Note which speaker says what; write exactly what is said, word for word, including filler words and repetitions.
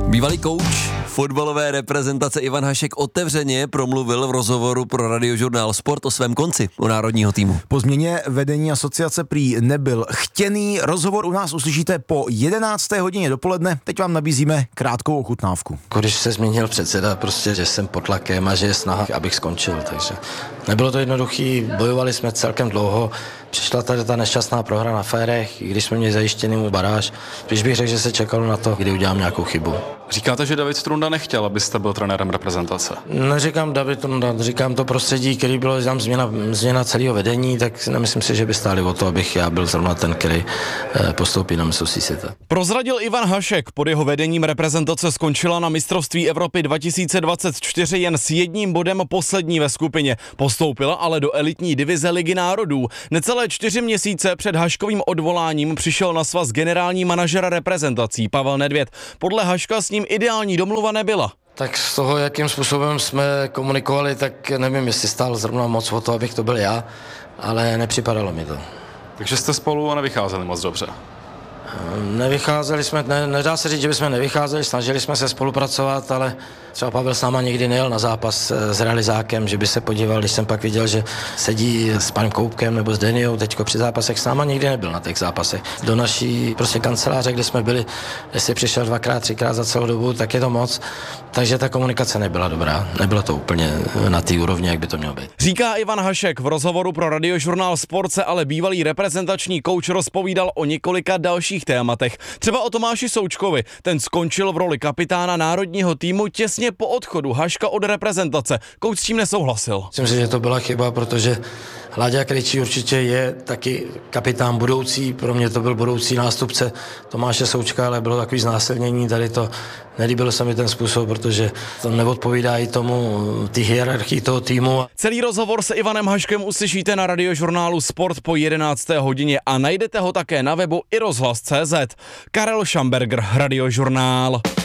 Speaker 1: Bývalý kouč fotbalové reprezentace Ivan Hašek otevřeně promluvil v rozhovoru pro Radiožurnál Sport o svém konci u národního týmu.
Speaker 2: Po změně vedení asociace prý nebyl chtěný. Rozhovor u nás uslyšíte po jedenácté hodině dopoledne. Teď vám nabízíme krátkou ochutnávku.
Speaker 3: Když se změnil předseda, prostě, že jsem pod tlakem a že je snaha, abych skončil, takže nebylo to jednoduchý, bojovali jsme celkem dlouho. Přišla tady ta nešťastná prohra na férech, i když jsme měli zajištěný baráž, když bych řekl, že se čekalo na to, kdy udělám nějakou chybu.
Speaker 4: Říkáte, že David Strunda nechtěl, abyste byl trenérem reprezentace?
Speaker 3: Neříkám David Strunda, říkám to prostředí, který bylo tam změna, změna celého vedení, tak nemyslím si, že by stáli o to, abych já byl zrovna ten, který postoupí na mistrovství světa.
Speaker 5: Prozradil Ivan Hašek, pod jeho vedením reprezentace skončila na mistrovství Evropy dva tisíce dvacet čtyři jen s jedním bodem poslední ve skupině. Postoupila ale do elitní divize Ligy národů. Necelé čtyři měsíce před Haškovým odvoláním přišel na svaz generální manažer reprezentací Pavel Nedvěd. Podle Haška s ním ideální domluva nebyla.
Speaker 3: Tak z toho, jakým způsobem jsme komunikovali, tak nevím, jestli stál zrovna moc o to, abych to byl já, ale nepřipadalo mi to.
Speaker 4: Takže jste spolu a nevycházeli moc dobře?
Speaker 3: Nevycházeli jsme, ne, nedá se říct, že bychom nevycházeli, snažili jsme se spolupracovat, ale třeba Pavel s náma nikdy nejel na zápas s realizákem, že by se podíval, když jsem pak viděl, že sedí s panem Koupkem nebo s Deniou teďko při zápasech, s náma nikdy nebyl na těch zápasech. Do naší prostě kanceláře, kde jsme byli, jestli přišel dvakrát, třikrát za celou dobu, tak je to moc, takže ta komunikace nebyla dobrá, nebylo to úplně na té úrovni, jak by to mělo být.
Speaker 5: Říká Ivan Hašek, v rozhovoru pro Radiožurnál Sport se ale bývalý reprezentační kouč rozpovídal o několika dalších tématech. Třeba o Tomáši Součkovi, ten skončil v roli kapitána národního týmu těsně po odchodu Haška od reprezentace. Kouč s tím nesouhlasil.
Speaker 3: Myslím si, že to byla chyba, protože Láďa Krejčí určitě je taky kapitán budoucí, pro mě to byl budoucí nástupce Tomáše Součka, ale bylo takový znásilnění, tady to nelíbilo se mi ten způsob, protože to neodpovídá i tomu, ty hierarchii toho týmu.
Speaker 5: Celý rozhovor se Ivanem Haškem uslyšíte na Radiožurnálu Sport po jedenácté hodině a najdete ho také na webu i rozhlas tečka cé zet. Karel Šamberger, Radiožurnál.